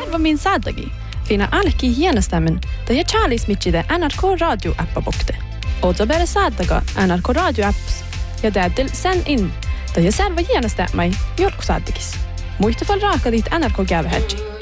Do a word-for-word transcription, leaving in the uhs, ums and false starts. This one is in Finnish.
Serva min saadagi. Fina alki hienestämmen, da ja Charlies mitchide N R K Radio appa bokte. Ozo bere saadaga N R K Radio apps. Ja täytyy sen in, da ja serva hienestämmäi jorku saadagis. Muista fall raaka dit N R K gävehedji.